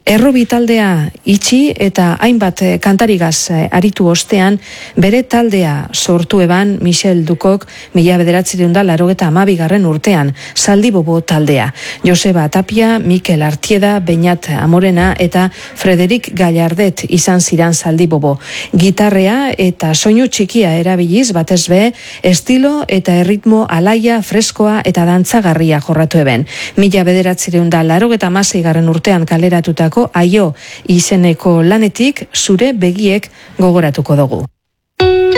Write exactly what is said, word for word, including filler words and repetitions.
Errobi taldea itxi eta hainbat kantarigaz aritu ostean, bere taldea sortu eban Michel Dukok mila bederatziehun eta laurogeita hamabigarren urtean, Zaldibobo taldea. Joseba Tapia, Mikel Artieda, Beñat Amorena eta Frederik Gallardet izan ziran Zaldibobo. Gitarrea eta soinu txikia erabiliz batez be, estilo eta erritmo alaia, freskoa eta dantzagarria jorratu eben. Mila bederatziehun eta laurogeita hamaseigarren urtean kaleratutako Aio izeneko lanetik zure begiek gogoratuko dugu.